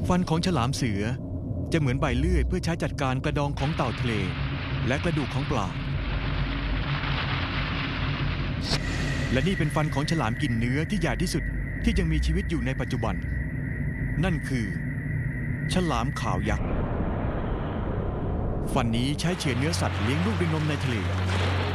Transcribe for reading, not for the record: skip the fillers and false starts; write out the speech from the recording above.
ฟันของฉลามเสือจะเหมือนใบเลื่อยเพื่อใช้จัดการกระดองของเต่าทะเลและกระดูกของปลาและนี่เป็นฟันของฉลามกินเนื้อที่ใหญ่ที่สุดที่ยังมีชีวิตอยู่ในปัจจุบันนั่นคือฉลามขาวยักษ์ฟันนี้ใช้เฉือนเนื้อสัตว์เลี้ยงลูกด้วยนมในทะเล